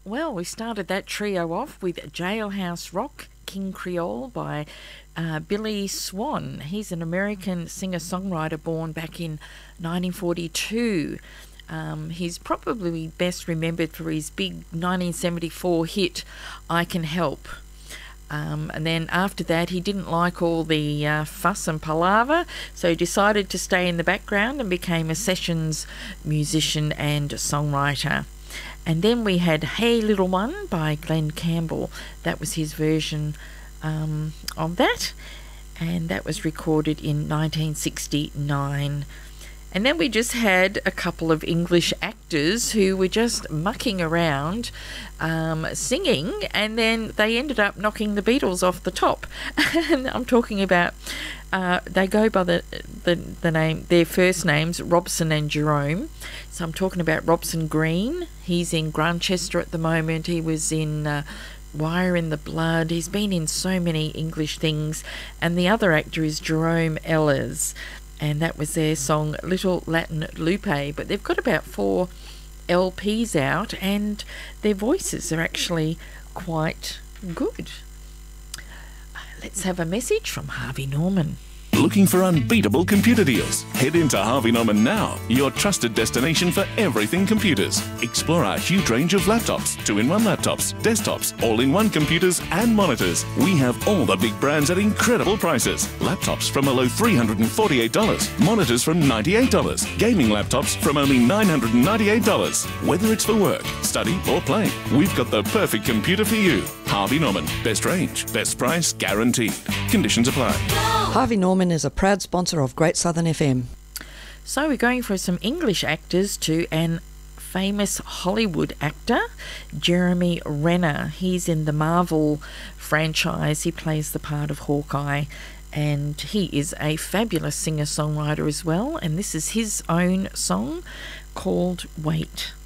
Well, we started that trio off with Jailhouse Rock, King Creole by Billy Swan. He's an American singer-songwriter born back in 1942. He's probably best remembered for his big 1974 hit, I Can Help. And then after that, he didn't like all the fuss and palaver, so he decided to stay in the background and became a sessions musician and songwriter. And then we had Hey Little One by Glenn Campbell. That was his version of that, and that was recorded in 1969. And then we just had a couple of English actors who were just mucking around singing, and then they ended up knocking the Beatles off the top. And I'm talking about, they go by the name, their first names, Robson and Jerome. So I'm talking about Robson Green. He's in Grantchester at the moment. He was in Wire in the Blood. He's been in so many English things. And the other actor is Jerome Ehlers, and that was their song Little Latin Lupe. But they've got about 4 LPs out, and their voices are actually quite good. Let's have a message from Harvey Norman. Looking for unbeatable computer deals? Head into Harvey Norman now, your trusted destination for everything computers. Explore our huge range of laptops, 2-in-1 laptops, desktops, all-in-one computers and monitors. We have all the big brands at incredible prices. Laptops from a low $348, monitors from $98, gaming laptops from only $998. Whether it's for work, study or play, we've got the perfect computer for you. Harvey Norman, best range, best price guaranteed. Conditions apply. Harvey Norman is a proud sponsor of Great Southern FM. So we're going for some English actors to an famous Hollywood actor, Jeremy Renner. He's in the Marvel franchise. He plays the part of Hawkeye, and he is a fabulous singer-songwriter as well. And this is his own song called Wait.